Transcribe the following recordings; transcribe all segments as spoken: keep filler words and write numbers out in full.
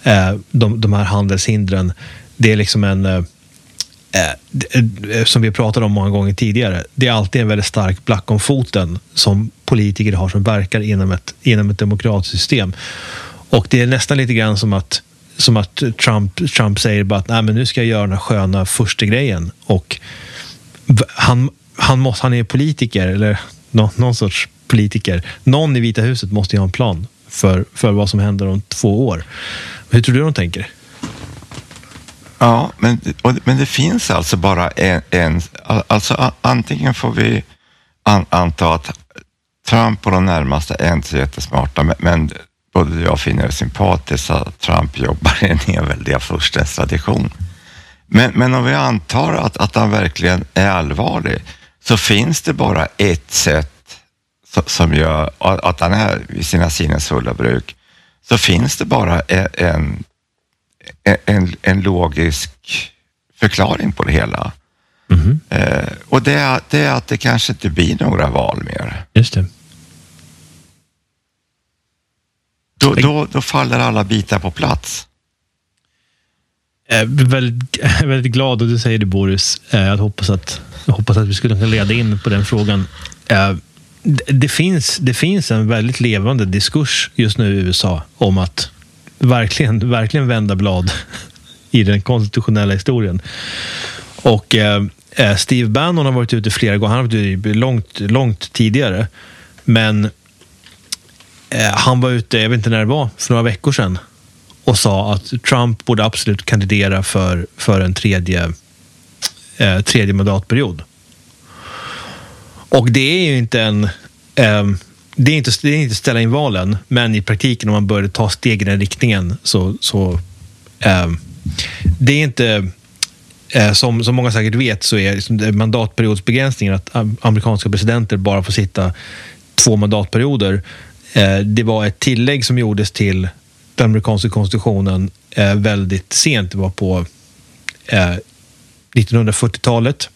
eh, de, de här handelshindren. Det är liksom en eh, eh, som vi pratade om många gånger tidigare, det är alltid en väldigt stark black om foten som politiker har som verkar inom ett, inom ett demokratiskt system. Och det är nästan lite grann som att som att Trump, Trump säger bara att nej, men nu ska jag göra den här sköna första grejen, och han, han, måste, han är politiker eller någon, någon sorts politiker. Någon i Vita huset måste ju ha en plan för, för vad som händer om två år. Hur tror du de tänker? Ja, men, och, men det finns alltså bara en, en alltså antingen får vi an, anta att Trump och de närmaste är inte så jättesmarta, men, men både jag finner det sympatiskt att Trump jobbar i en enväldiga furstenstradition. Men, men om vi antar att, att han verkligen är allvarlig, så finns det bara ett sätt som gör att han är vid sina sinnesfulla bruk, så finns det bara en, en, en logisk förklaring på det hela. Mm-hmm. Eh, och det är, det är att det kanske inte blir några val mer. Just det. Då, då, då faller alla bitar på plats. Jag är väldigt, väldigt glad att du säger det, Boris. Jag hoppas att, jag hoppas att vi skulle kunna leda in på den frågan. Det finns, det finns en väldigt levande diskurs just nu i U S A om att verkligen, verkligen vända blad i den konstitutionella historien. Och eh, Steve Bannon har varit ute flera gånger. Han har varit ute långt, långt tidigare. Men eh, han var ute, jag vet inte när det var, för några veckor sedan, och sa att Trump borde absolut kandidera för, för en tredje, eh, tredje mandatperiod. Och det är ju inte en eh, det är inte, det är inte ställa in valen, men i praktiken om man börjar ta steg i den riktningen så, så eh, det är inte eh, som, som många säkert vet, så är liksom mandatperiodsbegränsningen att amerikanska presidenter bara får sitta två mandatperioder. Eh, det var ett tillägg som gjordes till den amerikanska konstitutionen eh, väldigt sent. Det var på eh, nittonhundrafyrtiotalet.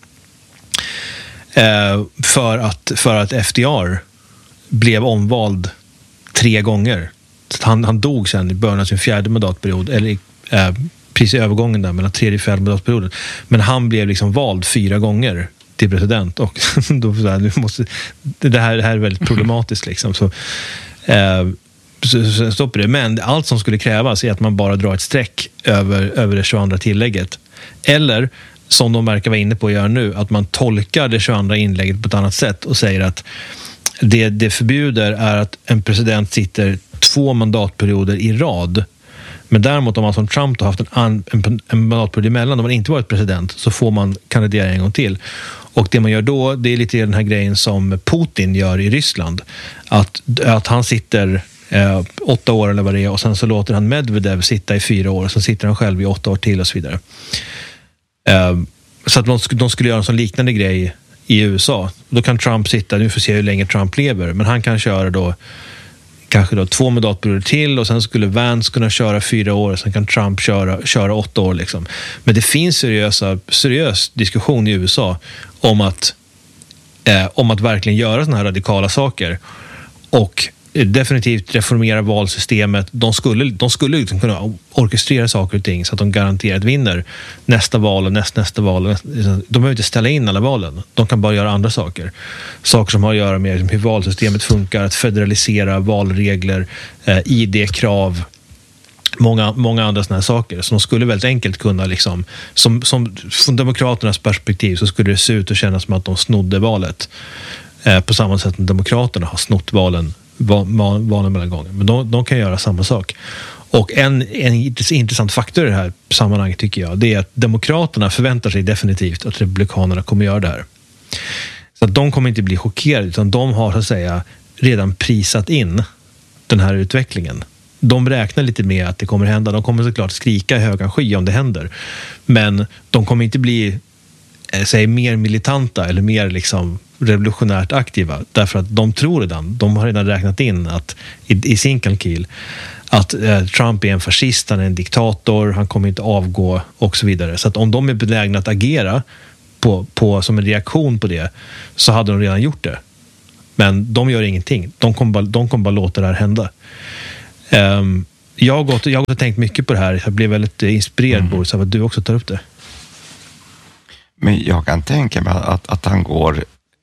Eh, för, att, för att F D R blev omvald tre gånger. Så han, han dog sen i början av sin fjärde mandatperiod, eller eh, precis i övergången där mellan tredje och fjärde mandatperioden. Men han blev liksom vald fyra gånger till president, och då så här, nu måste, det, här, det här är väldigt problematiskt liksom. Så, eh, så, så stoppar det. Men allt som skulle krävas är att man bara drar ett streck över, över det tjugoandra tillägget. Eller som de verkar vara inne på att göra nu, att man tolkar det tjugoandra inlägget på ett annat sätt och säger att det det förbjuder är att en president sitter två mandatperioder i rad. Men däremot om man som Trump har haft en, en, en mandatperiod emellan, om man inte varit president, så får man kandidera en gång till. Och det man gör då, det är lite den här grejen som Putin gör i Ryssland. Att, att han sitter eh, åtta år eller vad det är, och sen så låter han Medvedev sitta i fyra år, och sen sitter han själv i åtta år till och så vidare. Uh, så att de, de skulle göra en sån liknande grej i U S A. Då kan Trump sitta, nu får se hur länge Trump lever, men han kan köra då kanske då två mandatperioder till, och sen skulle Vance kunna köra fyra år, och sen kan Trump köra, köra åtta år liksom. Men det finns seriösa, seriös diskussion i U S A om att eh, om att verkligen göra såna här radikala saker, och definitivt reformera valsystemet. De skulle, de skulle liksom kunna orkestrera saker och ting så att de garanterat vinner nästa val och näst, nästa val. De behöver inte ställa in alla valen. De kan bara göra andra saker. Saker som har att göra med hur valsystemet funkar, att federalisera valregler, eh, I D-krav, många, många andra såna här saker. Så de skulle väldigt enkelt kunna liksom, som, som från demokraternas perspektiv så skulle det se ut och kännas som att de snodde valet. Eh, på samma sätt som demokraterna har snott valen valen mellan gånger. Men de, de kan göra samma sak. Och en, en intressant faktor i det här sammanhanget tycker jag, det är att demokraterna förväntar sig definitivt att republikanerna kommer göra det här. Så att de kommer inte bli chockerade, utan de har så att säga redan prisat in den här utvecklingen. De räknar lite med att det kommer hända. De kommer såklart skrika i högan sky om det händer. Men de kommer inte bli eh, säg, mer militanta eller mer liksom revolutionärt aktiva, därför att de tror redan, de har redan räknat in att i, i sin kalkyl att eh, Trump är en fascist, han är en diktator, han kommer inte avgå och så vidare. Så att om de är benägna att agera på, på, som en reaktion på det, så hade de redan gjort det. Men de gör ingenting. De kommer bara, de kommer bara låta det här hända. Um, jag har gått, jag har gått och tänkt mycket på det här. Jag blev väldigt inspirerad, mm. Boris, av att du också tar upp det. Men jag kan tänka mig att, att han går...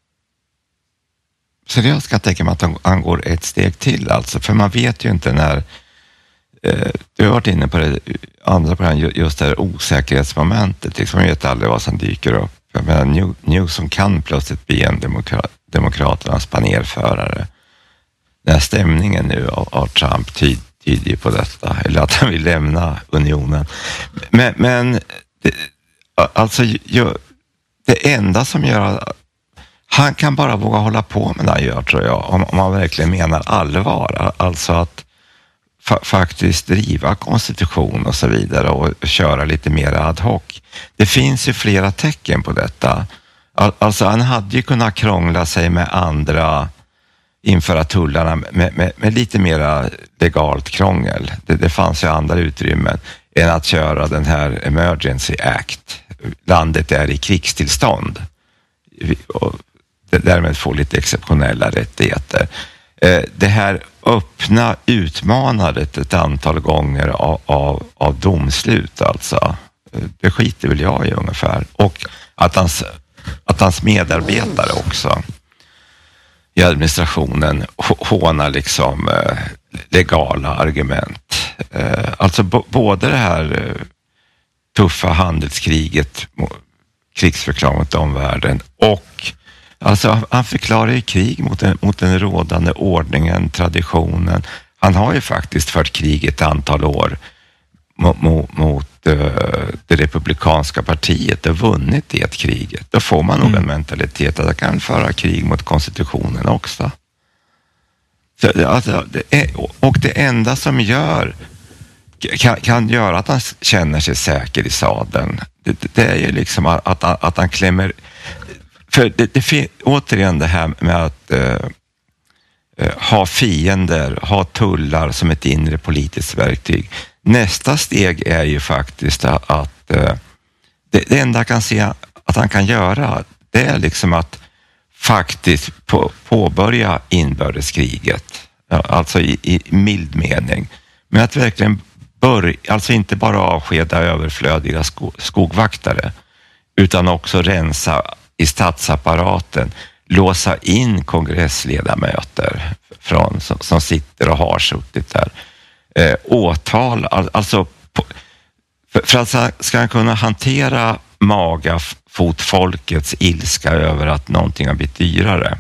Seriöst kan jag tänka mig att han, han går ett steg till. Alltså. För man vet ju inte när... Eh, du har varit inne på det andra program, just det här osäkerhetsmomentet. Liksom, man vet aldrig vad som dyker upp. Jag menar, New, Newsom kan plötsligt bli en demokrat, demokraternas panelförare. Den här stämningen nu av, av Trump tyder ju på detta. Eller att han vill lämna unionen. Men... men det, alltså... Jag, det enda som gör... Han kan bara våga hålla på med det han gör, tror jag, om, om man verkligen menar allvar. Alltså att fa- faktiskt driva konstitution och så vidare och köra lite mer ad hoc. Det finns ju flera tecken på detta. All, alltså han hade ju kunnat krångla sig med andra, införa tullarna med, med, med lite mera legalt krångel. Det, det fanns ju andra utrymmen än att köra den här Emergency Act. Landet är i krigstillstånd. Och därmed få lite exceptionella rättigheter. Det här öppna utmanandet ett antal gånger av, av, av domslut, alltså. Det skiter väl jag i ungefär. Och att hans, att hans medarbetare också i administrationen hånar liksom legala argument. Alltså b- både det här tuffa handelskriget, krigsförklaring mot omvärlden, och alltså han förklarar ju krig mot den, mot den rådande ordningen, traditionen. Han har ju faktiskt fört krig ett antal år mot, mot, mot uh, det republikanska partiet och vunnit det kriget. Då får man nog mm. en mentalitet att han kan föra krig mot konstitutionen också. Så, alltså, det är, och det enda som gör kan, kan göra att han känner sig säker i sadeln, det, det är ju liksom att, att, att han klämmer. För det, det, återigen det här med att uh, uh, ha fiender, ha tullar som ett inre politiskt verktyg. Nästa steg är ju faktiskt att, att uh, det, det enda jag kan se att han kan göra, det är liksom att faktiskt på, påbörja inbördeskriget. Alltså i, i mild mening. Men att verkligen börja, alltså inte bara avskeda överflödiga sko, skogvaktare, utan också rensa i statsapparaten, låsa in kongressledamöter från, som, som sitter och har suttit där. Eh, åtal, alltså på, för, för att ska han kunna hantera maga fotfolkets ilska över att någonting har blivit dyrare,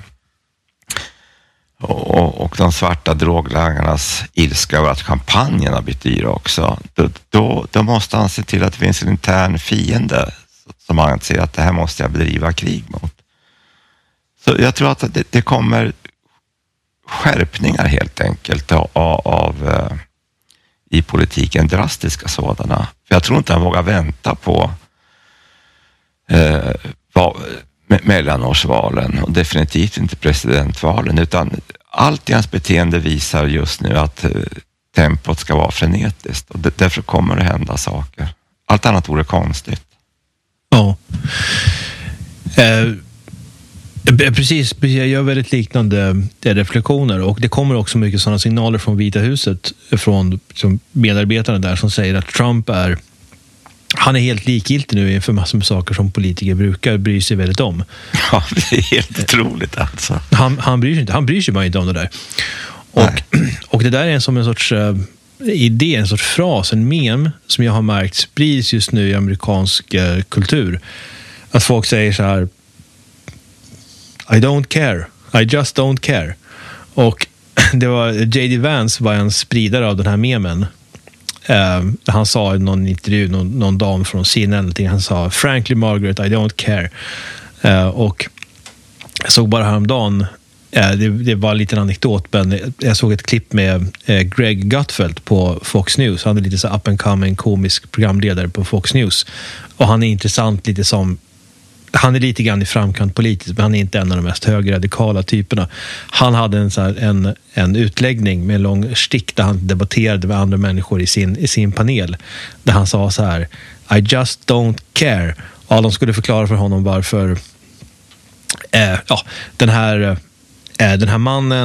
och, och de svarta droglangarnas ilska över att kampanjen har blivit dyra också, då, då, då måste han se till att det finns en intern fiende som han ser att det här måste jag bedriva krig mot. Så jag tror att det, det kommer skärpningar helt enkelt av, av uh, i politiken, drastiska sådana. För jag tror inte han vågar vänta på uh, vad, me- mellanårsvalen och definitivt inte presidentvalen, utan allt i hans beteende visar just nu att uh, tempot ska vara frenetiskt, och det, därför kommer det hända saker. Allt annat vore konstigt. Ja. Eh, precis, precis, jag gör väldigt liknande reflektioner, och det kommer också mycket sådana signaler från Vita huset, från som medarbetarna där, som säger att Trump är han är helt likgiltig nu inför massor med saker som politiker brukar bry sig väldigt om. Ja, det är helt otroligt alltså. Han, han bryr sig inte, han bryr sig bara inte om det där. Och, och det där är som en sorts uh, idé, en sorts fras, en mem som jag har märkt sprids just nu i amerikansk uh, kultur. Att folk säger så här: I don't care, I just don't care. Och det var J D Vance var en spridare av den här memen. Uh, han sa i någon intervju, någon, någon dam från C N N, han sa frankly Margaret, I don't care. Uh, och jag såg bara häromdagen, uh, det, det var en liten anekdot, men jag såg ett klipp med uh, Greg Gutfeld på Fox News. Han är lite så up and coming komisk programledare på Fox News, och han är intressant lite som han är lite grann i framkant politiskt, men han är inte en av de mest högerradikala typerna. Han hade en, så här, en, en utläggning med en lång stick där han debatterade med andra människor i sin, i sin panel. Där han sa så här: I just don't care. Och de skulle förklara för honom varför eh, ja, den, här, eh, den här mannen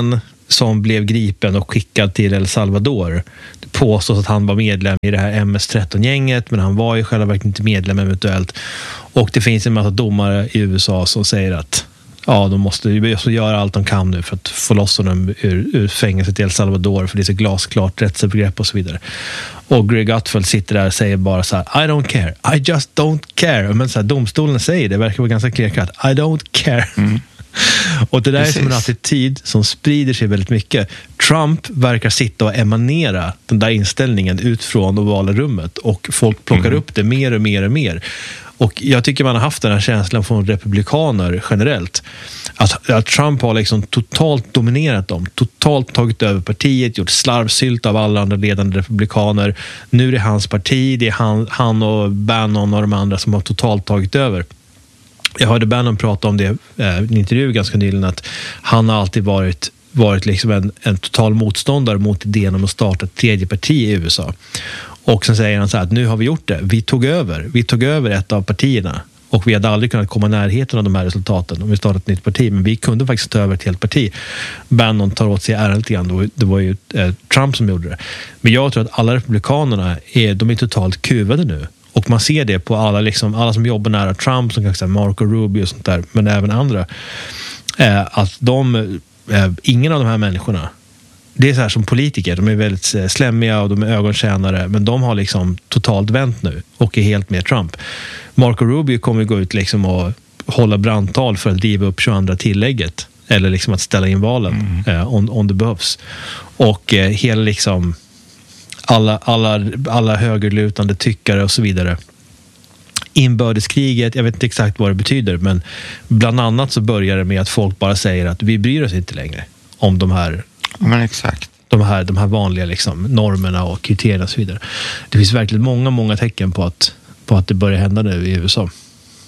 som blev gripen och skickad till El Salvador. Det påstås att han var medlem i det här M S tretton-gänget, men han var ju själva verkligen inte medlem eventuellt. Och det finns en massa domare i U S A som säger att ja, de måste göra allt de kan nu för att få loss honom ur, ur fängelset i El Salvador, för det är så glasklart rättsbegrepp och så vidare. Och Greg Gutfeld sitter där och säger bara så här: I don't care, I just don't care. Men så här, domstolen säger det, verkar vara ganska clear-cut. I don't care. Mm. Och det där Precis. Är som en attityd som sprider sig väldigt mycket. Trump verkar sitta och emanera den där inställningen ut från ovala rummet, och folk plockar mm. upp det mer och mer och mer. Och jag tycker man har haft den här känslan från republikaner generellt. Att, att Trump har liksom totalt dominerat dem. Totalt tagit över partiet, gjort slarvsylt av alla andra ledande republikaner. Nu är det hans parti, det är han, han och Bannon och de andra som har totalt tagit över. Jag hörde Bannon prata om det i en intervju ganska nyligen, att han har alltid varit, varit liksom en, en total motståndare mot idén om att starta ett tredje parti i U S A. Och sen säger han så här att nu har vi gjort det. Vi tog över. Vi tog över ett av partierna. Och vi hade aldrig kunnat komma i närheten av de här resultaten om vi startade ett nytt parti. Men vi kunde faktiskt ta över ett helt parti. Bannon tar åt sig äran lite grann. Det var ju eh, Trump som gjorde det. Men jag tror att alla republikanerna är, de är totalt kuvade nu. Och man ser det på alla, liksom, alla som jobbar nära Trump, som kanske Marco Rubio och sånt där, men även andra. Eh, att de, eh, ingen av de här människorna, det är så här som politiker, de är väldigt slämmiga och de är ögontjänare, men de har liksom totalt vänt nu och är helt med Trump. Marco Rubio kommer gå ut liksom och hålla brandtal för att driva upp tjugoandra tillägget, eller liksom att ställa in valen mm. eh, om, om det behövs. Och eh, hela liksom alla, alla, alla högerlutande tyckare och så vidare. Inbördeskriget, jag vet inte exakt vad det betyder, men bland annat så börjar det med att folk bara säger att vi bryr oss inte längre om de här Men exakt. De här, de här vanliga liksom, normerna och kriterierna och så vidare. Det finns verkligen många, många tecken på att, på att det börjar hända nu i U S A.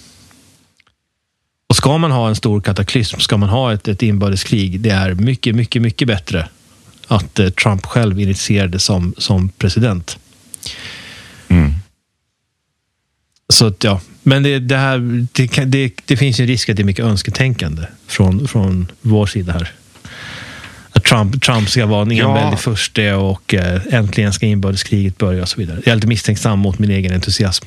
Och ska man ha en stor kataklysm, ska man ha ett, ett inbördeskrig, det är mycket, mycket, mycket bättre att eh, Trump själv initierade som, som president. Mm. Så att, ja. Men det, det, här, det, det, det finns en risk att det är mycket önsketänkande från, från vår sida här. Att Trump, Trump ska vara en ja. väldigt första och eh, äntligen ska inbördeskriget börja och så vidare. Jag är lite misstänksam mot min egen entusiasm.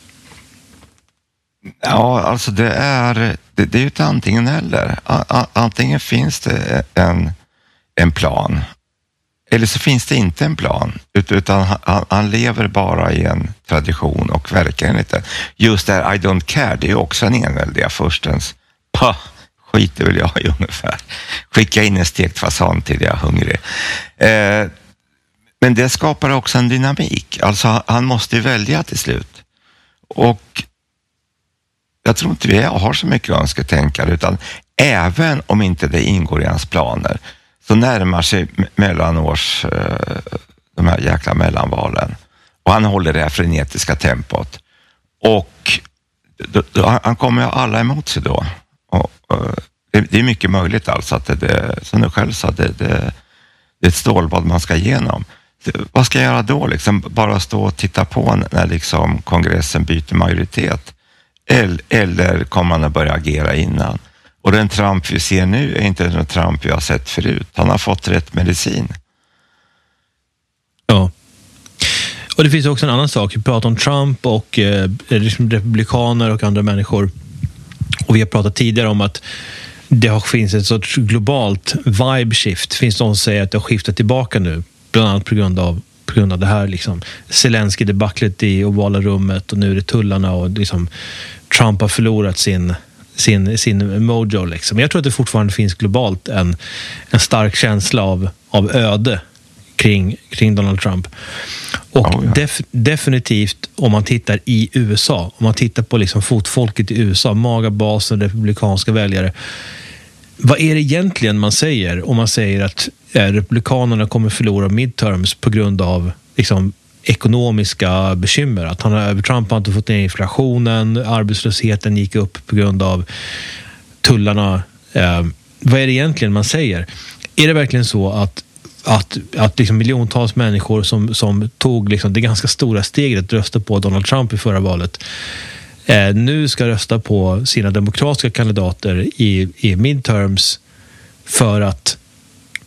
Ja, alltså det är det, det är ju ett antingen eller. A, antingen finns det en, en plan, eller så finns det inte en plan, utan han, han lever bara i en tradition och verkar enligt det. Just det här I don't care, det är också en enväldiga förstens. Pah! Skiter vill jag i ungefär. Skicka in en stekt fasan till jag är hungrig. Eh, men det skapar också en dynamik. Alltså han måste ju välja till slut. Och jag tror inte vi har så mycket önsketänkare, utan även om inte det ingår i hans planer så närmar sig mellanårs eh, de här jäkla mellanvalen. Och han håller det här frenetiska tempot. Och då, då, han kommer ju alla emot sig då. Och, och, det, det är mycket möjligt alltså att det, det som du själv sa, det, det, det är ett stålbad man ska igenom. Det, vad ska jag göra då? Liksom, bara stå och titta på när liksom kongressen byter majoritet? Eller, eller kommer man att börja agera innan? Och den Trump vi ser nu är inte den Trump vi har sett förut. Han har fått rätt medicin. Ja. Och det finns också en annan sak. Vi pratar om Trump och eh, republikaner och andra människor. Och vi har pratat tidigare om att det har finns ett sorts globalt vibe shift. Finns de som säger att det har skiftat tillbaka nu. Bland annat på grund av, på grund av det här liksom Zelensky-debaclet i ovala rummet, och nu är det tullarna, och liksom Trump har förlorat sin, sin, sin mojo liksom. Jag tror att det fortfarande finns globalt en, en stark känsla av, av öde kring, kring Donald Trump. Och oh, ja. def, definitivt om man tittar i U S A, om man tittar på liksom fotfolket i U S A, magabasen, republikanska väljare, vad är det egentligen man säger om man säger att eh, republikanerna kommer förlora midterms på grund av liksom ekonomiska bekymmer? Att han har, Trump har inte fått ner inflationen, arbetslösheten gick upp på grund av tullarna. Eh, vad är det egentligen man säger? Är det verkligen så att att, att liksom miljontals människor som, som tog liksom det ganska stora steget att rösta på Donald Trump i förra valet eh, nu ska rösta på sina demokratiska kandidater i, i midterms för att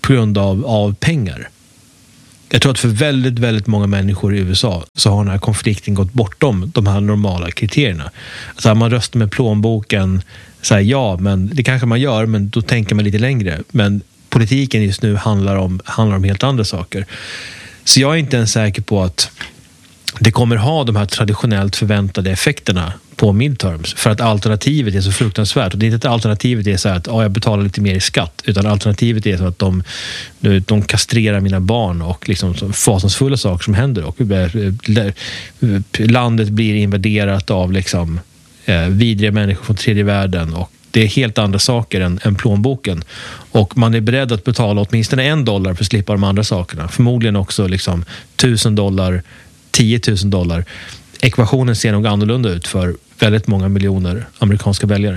på grund av, av pengar. Jag tror att för väldigt, väldigt många människor i U S A så har den här konflikten gått bortom de här normala kriterierna. Alltså man röstar med plånboken, så här, ja, men det kanske man gör, men då tänker man lite längre. Men politiken just nu handlar om, handlar om helt andra saker. Så jag är inte ens säker på att det kommer ha de här traditionellt förväntade effekterna på midterms, för att alternativet är så fruktansvärt. Och det är inte att alternativet är så här att ja, jag betalar lite mer i skatt, utan alternativet är så att de, de kastrerar mina barn och liksom fasansfulla saker som händer, och landet blir invaderat av liksom eh, vidriga människor från tredje världen, och det är helt andra saker än, än plånboken. Och man är beredd att betala åtminstone en dollar för att slippa de andra sakerna. Förmodligen också liksom tusen dollar, tio tusen dollar. Ekvationen ser nog annorlunda ut för väldigt många miljoner amerikanska väljare.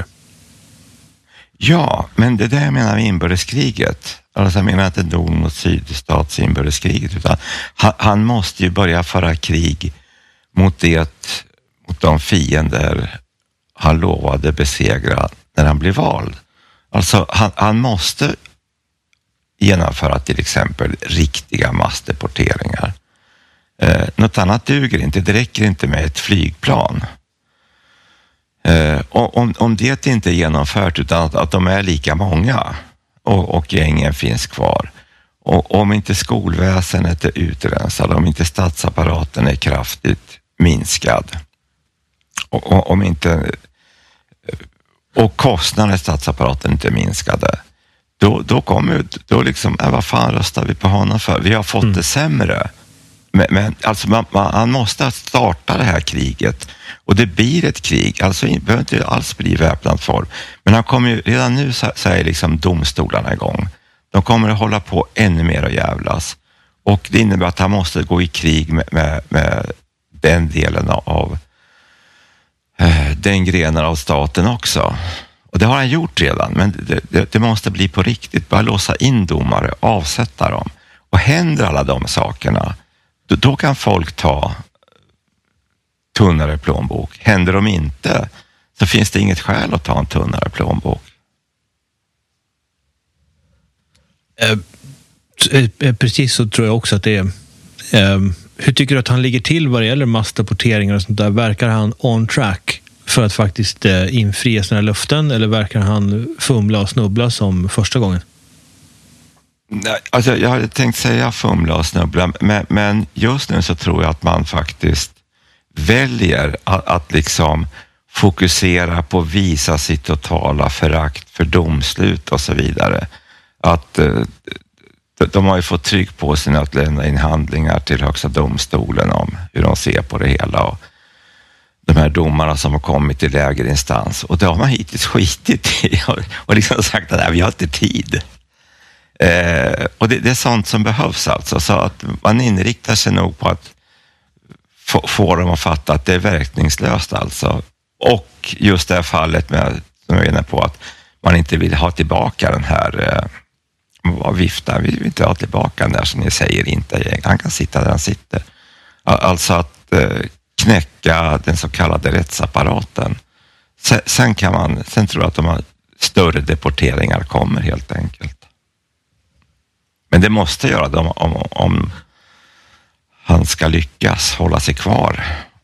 Ja, men det där jag menar med inbördeskriget. Alltså jag menar inte nord- mot sydstats inbördeskriget, utan han, han måste ju börja föra krig mot det, mot de fiender han lovade besegra när han blev vald. Alltså han, han måste genomföra till exempel riktiga massdeporteringar. Eh, något annat duger inte. Det räcker inte med ett flygplan. Eh, om, om det inte är genomfört, utan att, att de är lika många och, och gängen finns kvar. Och om inte skolväsendet är utrensat, om inte statsapparaten är kraftigt minskad, och, och om inte och kostnaderna i statsapparaten inte är minskade, då, då kommer då liksom, äh, vad fan röstar vi på honom för? Vi har fått mm. det sämre. Men, men alltså man, man, han måste starta det här kriget, och det blir ett krig, alltså det behöver inte alls bli väpnad form, men han kommer ju, redan nu så, så är liksom domstolarna igång. De kommer att hålla på ännu mer och jävlas, och det innebär att han måste gå i krig med, med, med den delen av äh, den grenen av staten också. Och det har han gjort redan, men det, det, det måste bli på riktigt. Bara låsa in domare, avsätta dem, och händer alla de sakerna, Då, då kan folk ta tunnare plånbok. Händer de inte, så finns det inget skäl att ta en tunnare plånbok. Eh, precis så tror jag också att det är. Eh, hur tycker du att han ligger till vad det gäller massdeporteringar och sånt där? Verkar han on track för att faktiskt eh, infria sina löften, eller verkar han fumla och snubbla som första gången? Alltså, jag hade tänkt säga fumla och snubbla, men, men just nu så tror jag att man faktiskt väljer att, att liksom fokusera på att visa sitt totala förakt för domslut och så vidare. Att eh, de har ju fått tryck på sig att lämna in handlingar till högsta domstolen om hur de ser på det hela, och de här domarna som har kommit till lägre instans, och det har man hittills skitit i och liksom sagt att nej, vi har inte tid. Eh, och det, det är sånt som behövs alltså, så att man inriktar sig nog på att få, få dem att fatta att det är verkningslöst alltså. Och just det här fallet med, som jag är inne på, att man inte vill ha tillbaka den här eh, viftan, vi vill inte ha tillbaka den där som ni säger inte, han kan sitta där han sitter. Alltså att eh, knäcka den så kallade rättsapparaten. Sen, sen kan man, sen tror jag att de har större deporteringar kommer helt enkelt. Men det måste göra det om, om, om han ska lyckas hålla sig kvar.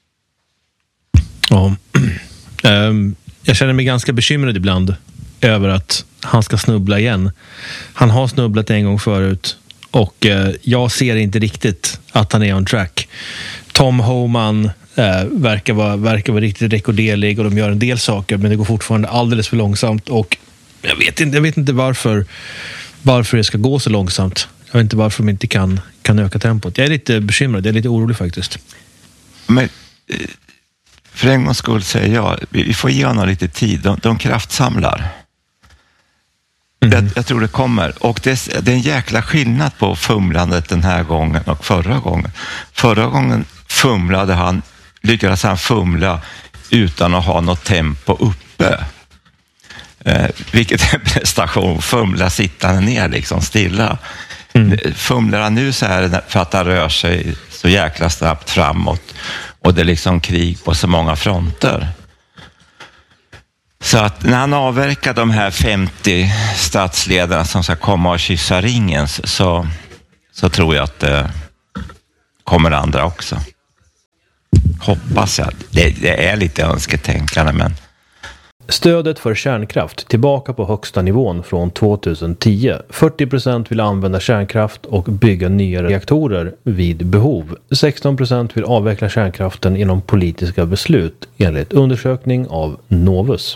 Ja. Um, jag känner mig ganska bekymrad ibland över att han ska snubbla igen. Han har snubblat en gång förut, och uh, jag ser inte riktigt att han är on track. Tom Homan uh, verkar, vara, verkar vara riktigt rekorderlig, och de gör en del saker, men det går fortfarande alldeles för långsamt, och jag vet inte, jag vet inte varför varför det ska gå så långsamt. Jag vet inte varför de inte kan, kan öka tempot. Jag är lite bekymrad, jag är lite orolig faktiskt. Men för en gångs skull säger jag, vi får ge honom lite tid. De, de kraftsamlar. Mm. Jag, jag tror det kommer. Och det, det är en jäkla skillnad på fumlandet den här gången och förra gången. Förra gången fumlade han, lyckades han fumla utan att ha något tempo uppe. Eh, vilket är en prestation, fumla sittande ner liksom stilla. Mm. Fumlar han nu så här för att han rör sig så jäkla snabbt framåt, och det är liksom krig på så många fronter, Så att när han avverkar de här femtio statsledarna som ska komma och kyssa ringen så, så tror jag att det kommer andra också. Hoppas jag. Det, det är lite önsketänkande, men... Stödet för kärnkraft tillbaka på högsta nivån från tjugohundratio. fyrtio procent vill använda kärnkraft och bygga nya reaktorer vid behov. sexton procent vill avveckla kärnkraften genom politiska beslut enligt undersökning av Novus.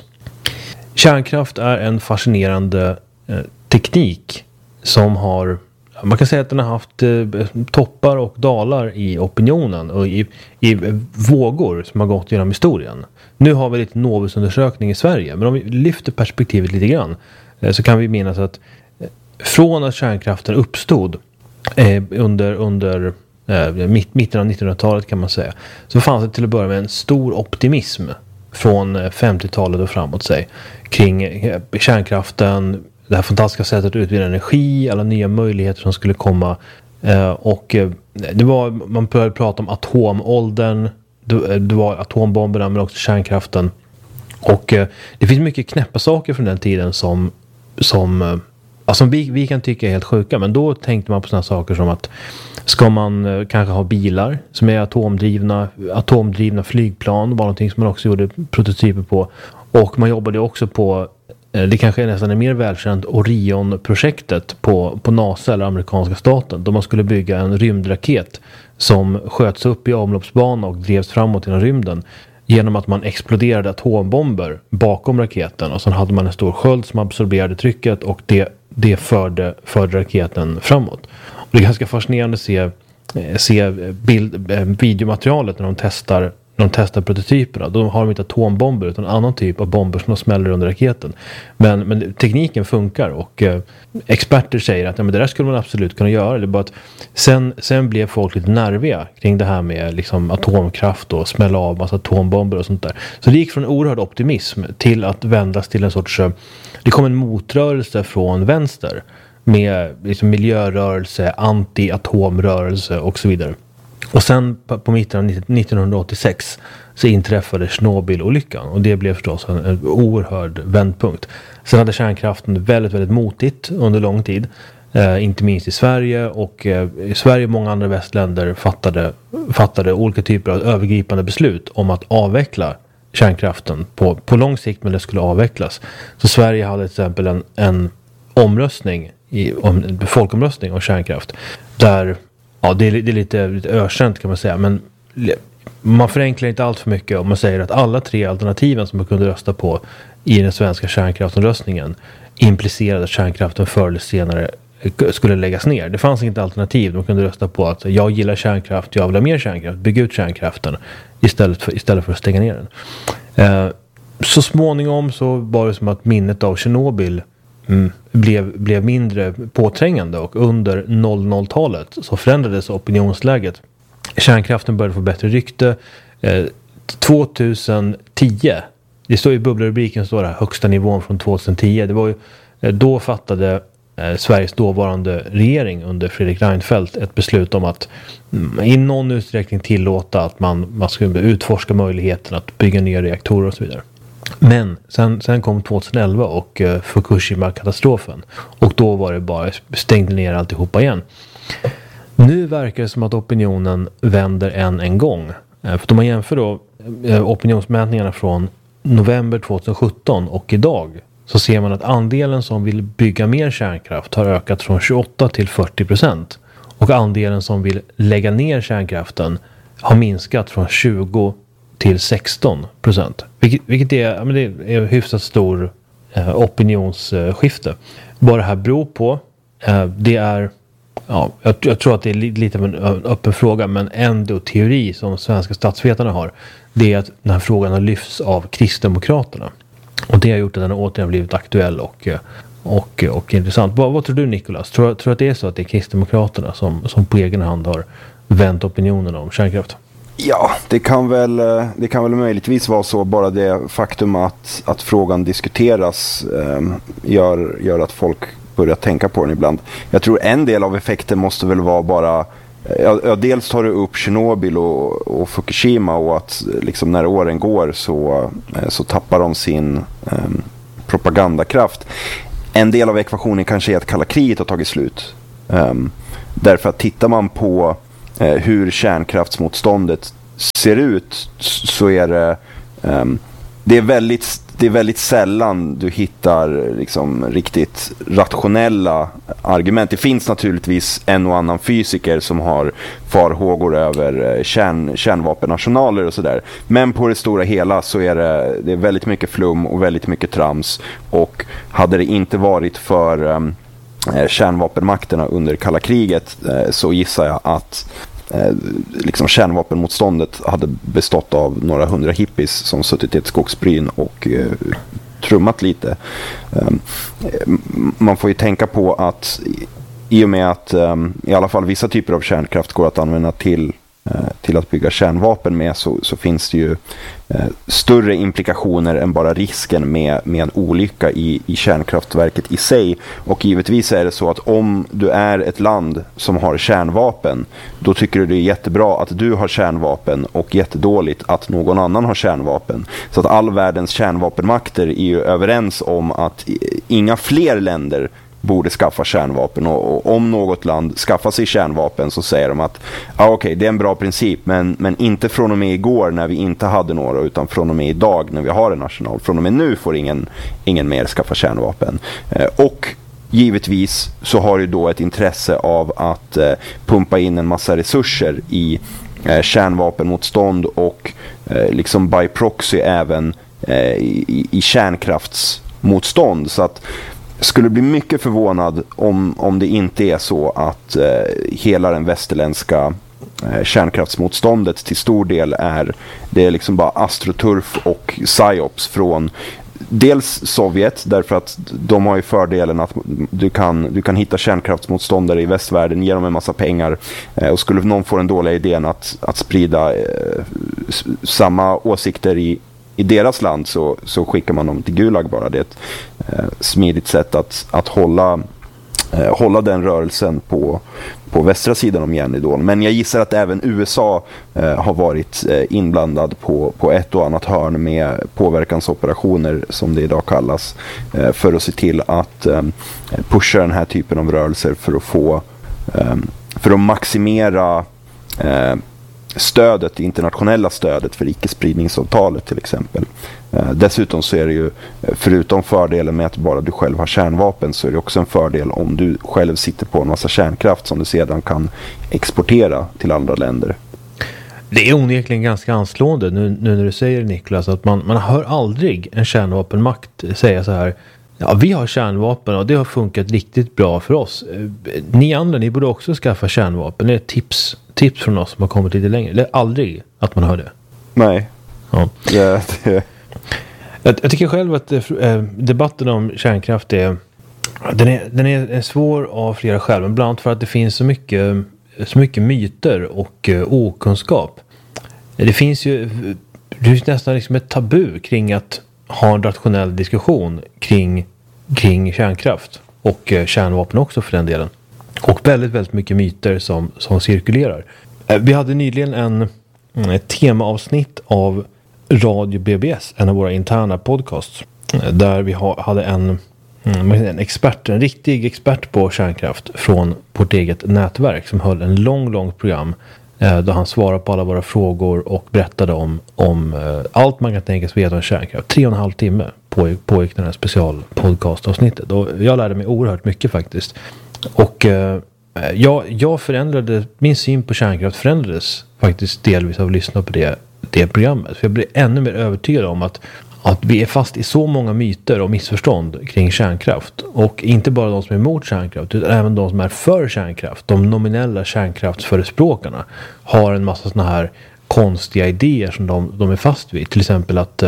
Kärnkraft är en fascinerande eh, teknik som har, man kan säga att den har haft eh, toppar och dalar i opinionen och i, i vågor som har gått genom historien. Nu har vi lite Novus-undersökning i Sverige, men om vi lyfter perspektivet lite grann eh, så kan vi minnas att eh, från att kärnkraften uppstod eh, under, under eh, mitt, mitten av nittonhundratalet kan man säga, så fanns det till att börja med en stor optimism från femtiotalet och framåt sig kring eh, kärnkraften, det här fantastiska sättet att utvinna energi, alla nya möjligheter som skulle komma. Eh, och eh, det var, man började prata om atomåldern, det, det var atombomberna men också kärnkraften. Och eh, det finns mycket knäppa saker från den tiden som, som eh, alltså vi, vi kan tycka är helt sjuka, men då tänkte man på sådana saker som att ska man eh, kanske ha bilar som är atomdrivna, atomdrivna flygplan var någonting som man också gjorde prototyper på. Och man jobbade också på, det kanske är nästan mer välkänt, Orion-projektet på, på NASA eller amerikanska staten. Då man skulle bygga en rymdraket som sköts upp i omloppsbana och drevs framåt genom rymden genom att man exploderade atombomber bakom raketen. Och så hade man en stor sköld som absorberade trycket och det, det förde, förde raketen framåt. Och det är ganska fascinerande att se, se bild, videomaterialet när de testar När de testar prototyperna. Då har de inte atombomber utan en annan typ av bomber som de smäller under raketen. Men, men tekniken funkar och eh, experter säger att ja, men det där skulle man absolut kunna göra. Det är bara att sen, sen blev folk lite nerviga kring det här med liksom, atomkraft och smälla av massa atombomber och sånt där. Så det gick från oerhörd optimism till att vändas till en sorts... Det kom en motrörelse från vänster med liksom, miljörörelse, anti-atomrörelse och så vidare. Och sen på mitten av nittonhundraåttiosex så inträffade Tjernobyl-olyckan och det blev förstås en, en oerhörd vändpunkt. Sen hade kärnkraften väldigt, väldigt motigt under lång tid. Eh, inte minst i Sverige och eh, i Sverige och många andra västländer fattade, fattade olika typer av övergripande beslut om att avveckla kärnkraften på, på lång sikt, men det skulle avvecklas. Så Sverige hade till exempel en, en omröstning, i, om, en folkomröstning om kärnkraft där... Ja, det är, det är lite, lite ökänt kan man säga, men man förenklar inte allt för mycket om man säger att alla tre alternativen som man kunde rösta på i den svenska kärnkraftsomröstningen implicerade att kärnkraften förr eller senare skulle läggas ner. Det fanns inget alternativ. De kunde rösta på att jag gillar kärnkraft, jag vill ha mer kärnkraft, bygga ut kärnkraften istället för, istället för att stänga ner den. Eh, så småningom så var det som att minnet av Tjernobyl Mm, blev, blev mindre påträngande och under noll noll-talet så förändrades opinionsläget. Kärnkraften började få bättre rykte. Eh, tjugohundratio, det står i bubbelrubriken, står det här, högsta nivån från tjugohundratio. Det var ju, eh, då fattade eh, Sveriges dåvarande regering under Fredrik Reinfeldt ett beslut om att mm, i någon utsträckning tillåta att man, man skulle utforska möjligheten att bygga nya reaktorer och så vidare. Men sen, sen kom tjugoelva och uh, Fukushima-katastrofen. Och då var det bara stängde ner alltihopa igen. Nu verkar det som att opinionen vänder än en gång. Uh, för om man jämför då uh, opinionsmätningarna från november tjugosjutton och idag, så ser man att andelen som vill bygga mer kärnkraft har ökat från tjugoåtta till fyrtio procent. Och andelen som vill lägga ner kärnkraften har minskat från tjugo till sexton procent. Vilket, vilket är, ja, men det är en hyfsat stor eh, opinionsskifte. Vad det här beror på, eh, det är, ja, jag, jag tror att det är li, lite av en öppen fråga, men ändå teori som svenska statsvetarna har, det är att den här frågan har lyfts av Kristdemokraterna. Och det har gjort att den har återigen blivit aktuell och, och, och intressant. Vad, vad tror du, Nicolas? Tror du att det är så att det är Kristdemokraterna som, som på egen hand har vänt opinionen om kärnkraft? Ja, det kan väl, det kan väl möjligtvis vara så, bara det faktum att, att frågan diskuteras eh, gör, gör att folk börjar tänka på den ibland. Jag tror en del av effekten måste väl vara bara Ja, ja, dels tar du upp Tjernobyl och, och Fukushima och att liksom när åren går så, så tappar de sin eh, propagandakraft. En del av ekvationen kanske är att kalla kriget har tagit slut. Um, därför att tittar man på eh, hur kärnkraftsmotståndet ser ut så är det, um, det är väldigt det är väldigt sällan du hittar liksom riktigt rationella argument. Det finns naturligtvis en och annan fysiker som har farhågor över kärn, kärnvapenarsenaler och sådär. Men på det stora hela så är det, det är väldigt mycket flum och väldigt mycket trams. Och hade det inte varit för um, kärnvapenmakterna under kalla kriget uh, så gissar jag att Eh, liksom kärnvapenmotståndet hade bestått av några hundra hippies som suttit i ett skogsbryn och eh, trummat lite. Eh, man får ju tänka på att i och med att eh, i alla fall vissa typer av kärnkraft går att använda till till att bygga kärnvapen med så, så finns det ju eh, större implikationer än bara risken med, med en olycka i, i kärnkraftverket i sig. Och givetvis är det så att om du är ett land som har kärnvapen, då tycker du det är jättebra att du har kärnvapen och jättedåligt att någon annan har kärnvapen. Så att all världens kärnvapenmakter är ju överens om att inga fler länder borde skaffa kärnvapen, och, och om något land skaffar sig kärnvapen så säger de att ah, okej, okay, det är en bra princip, men, men inte från och med igår när vi inte hade några, utan från och med idag när vi har en arsenal. Från och med nu får ingen, ingen mer skaffa kärnvapen. Eh, och givetvis så har du då ett intresse av att eh, pumpa in en massa resurser i eh, kärnvapenmotstånd och eh, liksom by proxy även eh, i, i kärnkraftsmotstånd. Så att skulle bli mycket förvånad om, om det inte är så att eh, hela den västerländska eh, kärnkraftsmotståndet till stor del är det är liksom bara astroturf och psyops från dels Sovjet, därför att de har ju fördelen att du kan, du kan hitta kärnkraftsmotståndare i västvärlden, ge dem en massa pengar, eh, och skulle någon få den dåliga idén att, att sprida eh, s- samma åsikter i I deras land så, så skickar man dem till Gulag bara. Det är ett eh, smidigt sätt att, att hålla, eh, hålla den rörelsen på, på västra sidan om järnridån. Men jag gissar att även U S A eh, har varit eh, inblandad på, på ett och annat hörn med påverkansoperationer, som det idag kallas, eh, för att se till att eh, pusha den här typen av rörelser för att få eh, för att maximera eh, stödet, det internationella stödet för icke-spridningsavtalet till exempel. Eh, dessutom så är det ju, förutom fördelen med att bara du själv har kärnvapen, så är det också en fördel om du själv sitter på en massa kärnkraft som du sedan kan exportera till andra länder. Det är onekligen ganska anslående nu, nu när du säger, Niklas, att man, man hör aldrig en kärnvapenmakt säga så här: ja, vi har kärnvapen och det har funkat riktigt bra för oss. Ni andra, ni borde också skaffa kärnvapen. Det är ett tips, tips från oss som har kommit lite längre. Det är aldrig att man hör det. Nej. Ja. Det, det. Jag, jag tycker själv att eh, debatten om kärnkraft är den, är den är svår av flera skäl. Men bland annat för att det finns så mycket, så mycket myter och eh, okunskap. Det finns ju det finns nästan liksom ett tabu kring att ha en rationell diskussion kring, kring kärnkraft och eh, kärnvapen också för den delen. Och väldigt, väldigt mycket myter som, som cirkulerar. Eh, vi hade nyligen en, ett temaavsnitt av Radio B B S, en av våra interna podcasts, eh, där vi ha, hade en, en expert, en riktig expert på kärnkraft från vårt eget nätverk som höll en lång, lång program då han svarade på alla våra frågor och berättade om, om uh, allt man kan tänkas veta om kärnkraft. Tre och en halv timme pågick, pågick den här specialpodcastavsnittet. Och jag lärde mig oerhört mycket faktiskt. Och uh, jag, jag förändrade, min syn på kärnkraft förändrades faktiskt delvis av att lyssna på det, det programmet. För jag blev ännu mer övertygad om att att vi är fast i så många myter och missförstånd kring kärnkraft. Och inte bara de som är emot kärnkraft, utan även de som är för kärnkraft. De nominella kärnkraftsförespråkarna har en massa såna här konstiga idéer som de, de är fast vid. Till exempel att,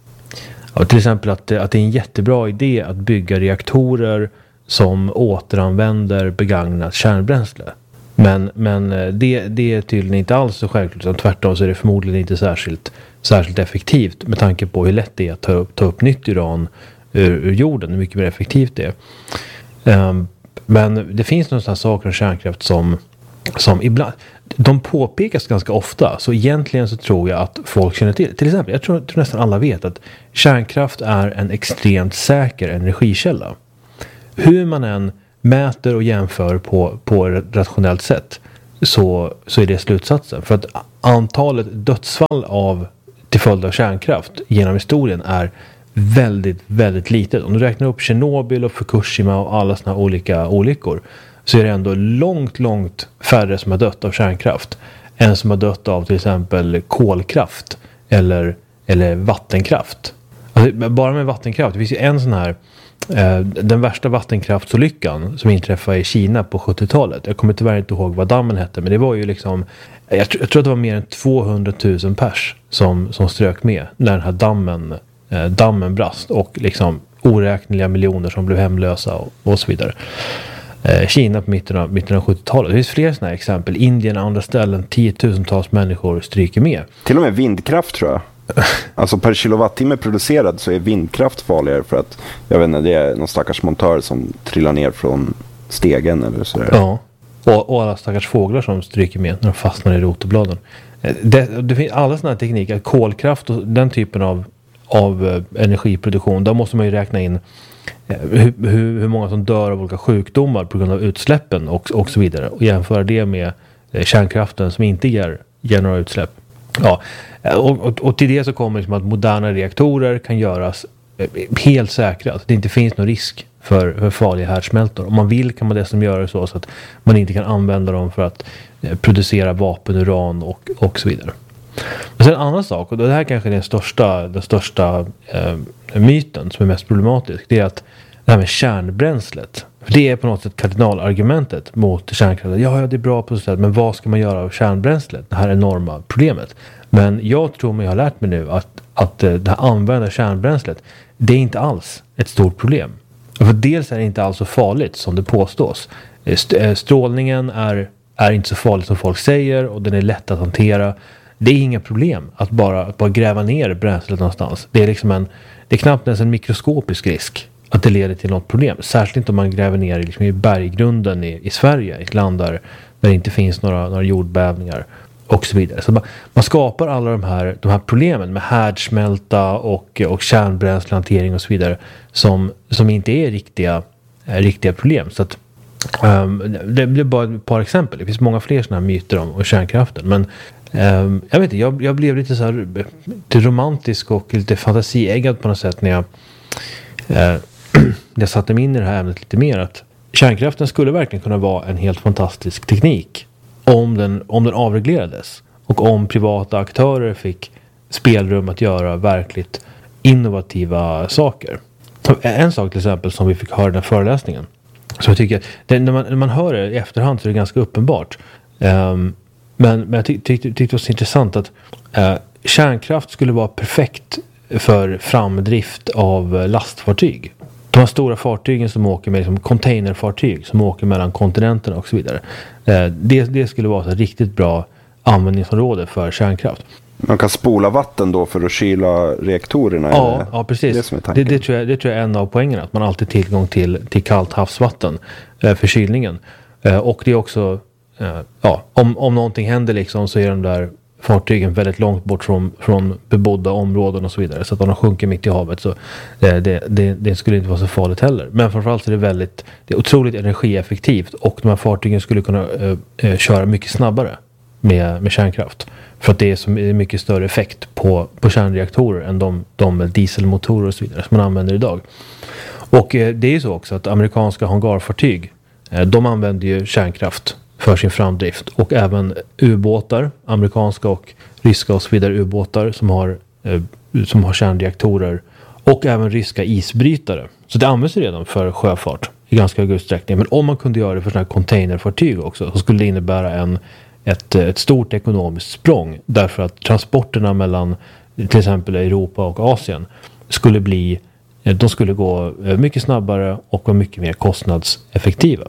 ja, till exempel att, att det är en jättebra idé att bygga reaktorer som återanvänder begagnat kärnbränsle. Men, men det, det är tydligen inte alls så självklart, utan tvärtom så är det förmodligen inte särskilt, särskilt effektivt med tanke på hur lätt det är att ta upp, ta upp nytt uran ur, ur jorden, hur mycket mer effektivt det är. Um, men det finns några saker om kärnkraft som, som ibland, de påpekas ganska ofta, så egentligen så tror jag att folk känner till. Till exempel, jag tror, tror nästan alla vet att kärnkraft är en extremt säker energikälla. Hur man än mäter och jämför på, på ett rationellt sätt så, så är det slutsatsen. För att antalet dödsfall av, till följd av kärnkraft genom historien är väldigt, väldigt litet. Om du räknar upp Tjernobyl och Fukushima och alla såna olika olyckor, så är det ändå långt, långt färre som har dött av kärnkraft än som har dött av till exempel kolkraft eller, eller vattenkraft. Alltså, bara med vattenkraft, det finns ju en sån här, eh, den värsta vattenkraftsolyckan som inträffade i Kina på sjuttiotalet. Jag kommer tyvärr inte ihåg vad dammen hette, men det var ju liksom, jag, tr- jag tror att det var mer än tvåhundratusen pers som, som strök med när den här dammen, eh, dammen brast, och liksom oräkneliga miljoner som blev hemlösa och, och så vidare. Kina på mitten av, mitten av sjuttiotalet. Det finns fler sådana här exempel. Indien och andra ställen, tiotusentals människor stryker med. Till och med vindkraft tror jag. Alltså per kilowattimme producerad så är vindkraft farligare, för att jag vet inte, det är någon stackars montör som trillar ner från stegen eller sådär. Ja, och, och alla stackars fåglar som stryker med när de fastnar i rotobladen. Det, det finns alla sådana här tekniker. Kolkraft och den typen av, av energiproduktion, där måste man ju räkna in Hur, hur, hur många som dör av olika sjukdomar på grund av utsläppen och, och så vidare, och jämföra det med eh, kärnkraften som inte ger, ger några utsläpp. Ja, och, och, och till det så kommer liksom att moderna reaktorer kan göras eh, helt säkra, att det inte finns någon risk för, för farliga härdsmältor. Om man vill kan man dessutom göra så, så att man inte kan använda dem för att eh, producera vapen, uran och, och så vidare. Men sen en annan sak, och det här kanske är den största, den största eh, myten som är mest problematisk, det är att det här med kärnbränslet, för det är på något sätt kardinalargumentet mot kärnkraften. Ja, ja, det är bra på så sätt, men vad ska man göra av kärnbränslet? Det här enorma problemet. Men jag tror mig ha lärt mig nu att, att det här använda kärnbränslet, det är inte alls ett stort problem. För dels är det inte alls så farligt som det påstås. Strålningen är, är inte så farligt som folk säger, och den är lätt att hantera. Det är inga problem att bara, att bara gräva ner bränslet någonstans. Det är liksom en, det är knappt ens en mikroskopisk risk att det leder till något problem. Särskilt inte om man gräver ner liksom i berggrunden i, i Sverige, i ett land där, där det inte finns några, några jordbävningar och så vidare. Så man, man skapar alla de här, de här problemen med härdsmälta och, och kärnbränslehantering och så vidare som, som inte är riktiga, är riktiga problem. Så att um, det blir bara ett par exempel. Det finns många fler sådana här myter om, om kärnkraften, men Um, jag vet inte, jag, jag blev lite så här lite romantisk och lite fantasieggad på något sätt när jag, uh, jag satte mig in i det här ämnet lite mer, att kärnkraften skulle verkligen kunna vara en helt fantastisk teknik om den, om den avreglerades och om privata aktörer fick spelrum att göra verkligt innovativa saker. En sak till exempel som vi fick höra i den föreläsningen, så jag tycker det, när, man, när man hör det i efterhand så är det ganska uppenbart. Um, Men, men jag tyckte tyck, tyck det var så intressant att eh, kärnkraft skulle vara perfekt för framdrift av lastfartyg. De här stora fartygen som åker med, liksom containerfartyg som åker mellan kontinenterna och så vidare. Eh, det, det skulle vara ett riktigt bra användningsområde för kärnkraft. Man kan spola vatten då för att kyla reaktorerna? Ja, eller? ja precis. Det, det, det, tror jag, det tror jag är en av poängerna. Att man alltid har tillgång till, till kallt havsvatten eh, för kylningen. Eh, och det är också... Uh, ja, om, om någonting händer liksom, så är de där fartygen väldigt långt bort från, från bebodda områden och så vidare, så att om de sjunker mitt i havet så uh, det, det, det skulle inte vara så farligt heller. Men framförallt är det väldigt, det är otroligt energieffektivt, och de här fartygen skulle kunna uh, uh, köra mycket snabbare med, med kärnkraft, för att det är så mycket större effekt på, på kärnreaktorer än de, de dieselmotorer och så vidare som man använder idag. Och uh, det är ju så också att amerikanska hangarfartyg, uh, de använder ju kärnkraft för sin framdrift, och även ubåtar, amerikanska och ryska och så vidare ubåtar som har, eh, som har kärnreaktorer, och även ryska isbrytare. Så det används redan för sjöfart i ganska hög utsträckning. Men om man kunde göra det för sådana här containerfartyg också, så skulle det innebära en, ett, ett stort ekonomiskt språng, därför att transporterna mellan till exempel Europa och Asien skulle bli, de skulle gå mycket snabbare och vara mycket mer kostnadseffektiva.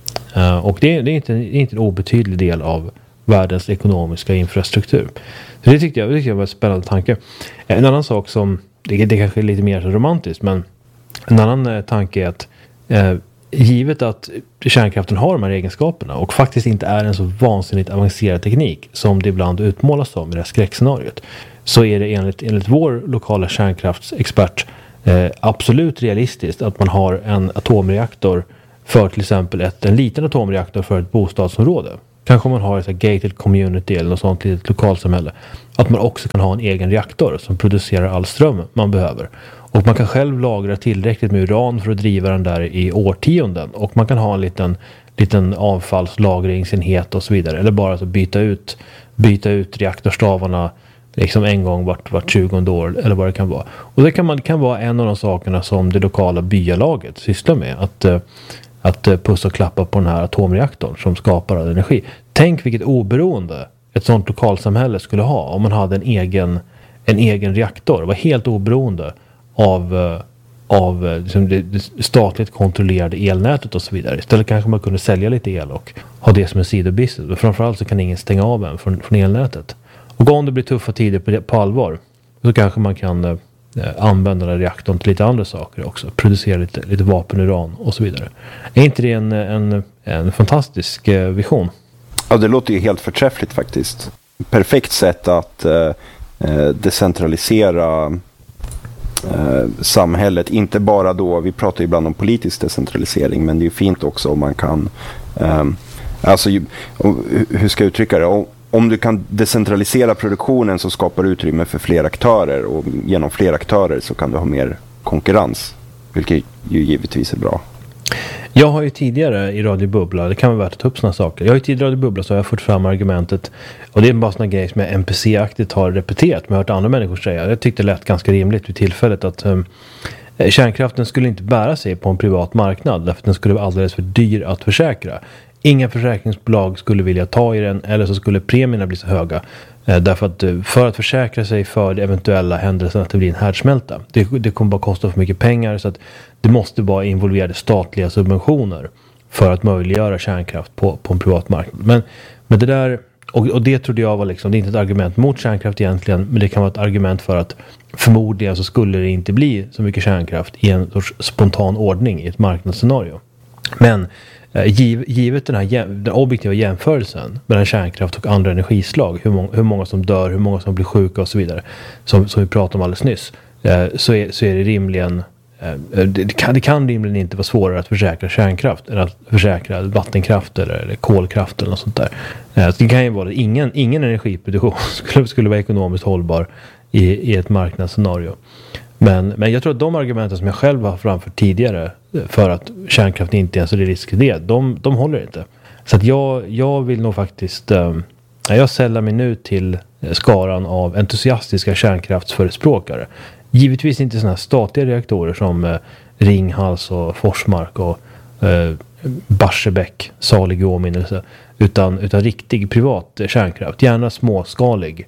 Uh, och det, det, är inte, det är inte en obetydlig del av världens ekonomiska infrastruktur. Så det tyckte jag, det tyckte jag var en spännande tanke. En annan sak som, det, det kanske är lite mer romantiskt, men en annan uh, tanke är att uh, givet att kärnkraften har de här egenskaperna och faktiskt inte är en så vansinnigt avancerad teknik som det ibland utmålas som i det här skräckscenariot, så är det enligt, enligt vår lokala kärnkraftsexpert eh, absolut realistiskt att man har en atomreaktor för till exempel ett, en liten atomreaktor för ett bostadsområde. Kanske man har ett gated community eller något sånt litet lokalsamhälle. Att man också kan ha en egen reaktor som producerar all ström man behöver. Och man kan själv lagra tillräckligt med uran för att driva den där i årtionden. Och man kan ha en liten, liten avfallslagringsenhet och så vidare. Eller bara så byta ut, byta ut reaktorstavarna liksom en gång vart, vart tjugonde år eller vad det kan vara. Och det kan, man, det kan vara en av de sakerna som det lokala byalaget sysslar med. Att, att pussa och klappa på den här atomreaktorn som skapar all energi. Tänk vilket oberoende ett sånt lokalsamhälle skulle ha om man hade en egen, en egen reaktor. Det var helt oberoende av, av liksom det statligt kontrollerade elnätet och så vidare. Istället kanske man kunde sälja lite el och ha det som en sidobusiness. Och framförallt så kan ingen stänga av en från, från elnätet. Och om det blir tuffa tider på, på allvar så kanske man kan eh, använda den reaktorn till lite andra saker också. Producera lite, lite vapenuran och så vidare. Är inte det en, en, en fantastisk eh, vision? Ja, det låter ju helt förträffligt faktiskt. Perfekt sätt att eh, decentralisera eh, samhället. Inte bara då, vi pratar ju ibland om politisk decentralisering, men det är ju fint också om man kan, eh, alltså hur ska jag uttrycka det? Om, om du kan decentralisera produktionen så skapar utrymme för fler aktörer, och genom fler aktörer så kan du ha mer konkurrens, vilket ju givetvis är bra. Jag har ju tidigare i Radio Bubbla, det kan vara värt att ta upp sådana saker. Jag har ju tidigare i Radio Bubbla så har jag fått fram argumentet, och det är bara sådana grejer som jag N P C-aktigt har repeterat, men jag har hört andra människor säga. Jag tyckte det lät ganska rimligt vid tillfället att um, kärnkraften skulle inte bära sig på en privat marknad, därför att den skulle vara alldeles för dyr att försäkra. Inga försäkringsbolag skulle vilja ta i den, eller så skulle premierna bli så höga. Eh, därför att eh, för att försäkra sig för det eventuella händelsen att det blir en härdsmälta. Det, det kommer bara kosta för mycket pengar, så att det måste vara involverade statliga subventioner för att möjliggöra kärnkraft på, på en privat marknad. Men, men det där, och, och det trodde jag var liksom, det är inte ett argument mot kärnkraft egentligen, men det kan vara ett argument för att förmodligen så skulle det inte bli så mycket kärnkraft i en sorts spontan ordning i ett marknadsscenario. Men Giv, givet den här den objektiva jämförelsen mellan kärnkraft och andra energislag, hur många, hur många som dör, hur många som blir sjuka och så vidare, som, som vi pratade om alldeles nyss, eh, så, är, så är det rimligen eh, det, det, kan, det kan rimligen inte vara svårare att försäkra kärnkraft än att försäkra vattenkraft eller, eller kolkraft eller något sånt där. Eh, så det kan ju vara att ingen, ingen energiproduktion skulle, skulle vara ekonomiskt hållbar i, i ett marknadsscenario. Men, men jag tror att de argumenten som jag själv har framfört tidigare för att kärnkraften inte är en så riskig idé, de, de håller inte. Så att jag, jag vill nog faktiskt, eh, jag sällar mig nu till skaran av entusiastiska kärnkraftsförespråkare. Givetvis inte sådana här statliga reaktorer som eh, Ringhals och Forsmark och eh, Barsebäck, salig åminnelse, utan, utan riktig privat kärnkraft, gärna småskalig.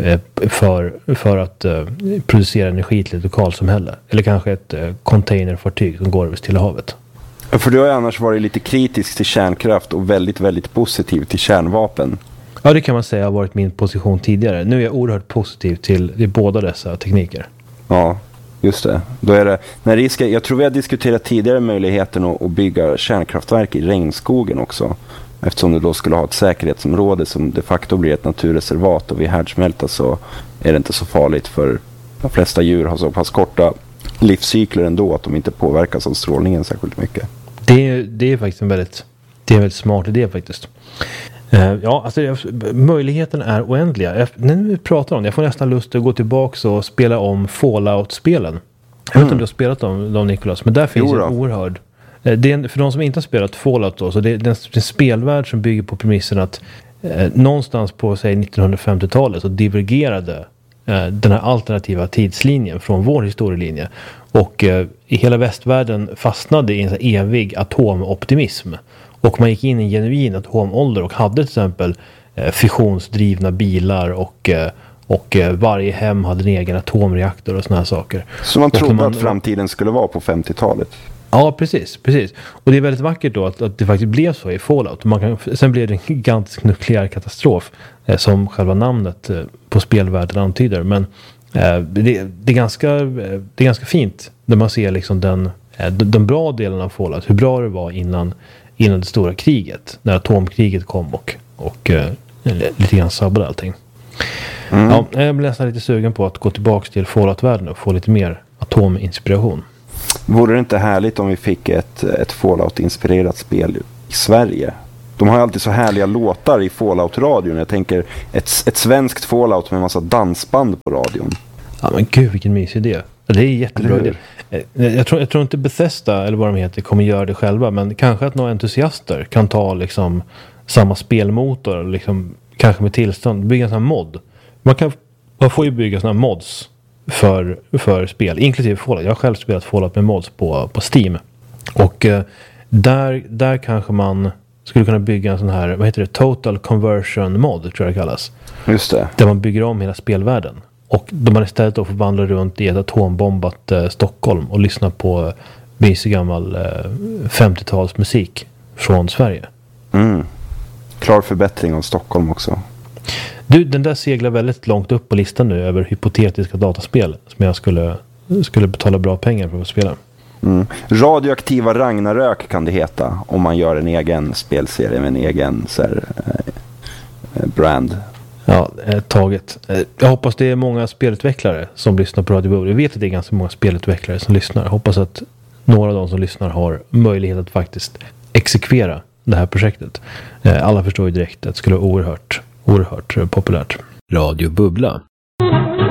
För, för att uh, producera energi till ett lokalsamhälle. Eller kanske ett uh, containerfartyg som går över Stilla havet. För du har ju annars varit lite kritisk till kärnkraft och väldigt, väldigt positiv till kärnvapen. Ja, det kan man säga har varit min position tidigare. Nu är jag oerhört positiv till, till båda dessa tekniker. Ja, just det. Då är det när risk, jag tror vi har diskuterat tidigare möjligheten att, att bygga kärnkraftverk i regnskogen också. Eftersom du då skulle ha ett säkerhetsområde som de facto blir ett naturreservat, och vid härdsmälta så är det inte så farligt, för de flesta djur har så pass korta livscykler ändå att de inte påverkas av strålningen särskilt mycket. Det är, det är faktiskt en väldigt, det är en väldigt smart idé faktiskt. Uh, ja, alltså möjligheten är oändliga. Jag, när vi pratar om det, jag får nästan lust att gå tillbaka och spela om Fallout-spelen. Jag vet inte mm. om du har spelat dem, dem Nicolas, men där finns en oerhörd. Det är, för de som inte har spelat Fallout då, så det är den, den spelvärld som bygger på premissen att eh, någonstans på säg nittonhundrafemtiotalet så divergerade eh, den här alternativa tidslinjen från vår historielinje, och eh, i hela västvärlden fastnade i en så här evig atomoptimism, och man gick in i en genuin atomålder och hade till exempel eh, fissionsdrivna bilar och eh, och eh, varje hem hade en egen atomreaktor och såna här saker. Så man trodde man, att framtiden skulle vara på femtiotalet? Ja, precis, precis. Och det är väldigt vackert då att, att det faktiskt blev så i Fallout. Man kan, sen blev det en gigantisk nukleär katastrof eh, som själva namnet eh, på spelvärlden antyder. Men eh, det, det, är ganska, eh, det är ganska fint när man ser liksom den, eh, de, de bra delarna av Fallout, hur bra det var innan, innan det stora kriget, när atomkriget kom och, och eh, lite grann sabbade allting. Mm. Ja, jag blir nästan lite sugen på att gå tillbaka till Fallout-världen och få lite mer atominspiration. Vore det inte härligt om vi fick ett, ett Fallout-inspirerat spel i Sverige? De har ju alltid så härliga låtar i Fallout-radion. Jag tänker ett, ett svenskt Fallout med en massa dansband på radion. Ja, men gud, vilken mysig idé. Det är jättebra idé. Jag tror, jag tror inte Bethesda, eller vad de heter, kommer göra det själva. Men kanske att några entusiaster kan ta liksom samma spelmotor, liksom, kanske med tillstånd, bygga en sån här mod. Man, kan, man får ju bygga såna här mods för, för spel, inklusive Fallout. Jag har själv spelat Fallout med mods på, på Steam. Och eh, där, där kanske man skulle kunna bygga en sån här, vad heter det, Total Conversion mod, tror jag det kallas. Just det. Där man bygger om hela spelvärlden. Och då man istället då får vandra runt i ett atombombat eh, Stockholm och lyssna på mysig gammal eh, femtiotalsmusik från Sverige. Mm. Klar förbättring av Stockholm också. Du, den där seglar väldigt långt upp på listan nu över hypotetiska dataspel som jag skulle, skulle betala bra pengar för att spela. Mm. Radioaktiva Ragnarök kan det heta om man gör en egen spelserie med en egen så här, eh, brand. Ja, eh, taget. Eh, jag hoppas det är många spelutvecklare som lyssnar på Radio Bubble. Jag vet att det är ganska många spelutvecklare som lyssnar. Jag hoppas att några av de som lyssnar har möjlighet att faktiskt exekvera det här projektet. Eh, alla förstår ju direkt att det skulle vara oerhört, oerhört populärt. Radio Bubbla.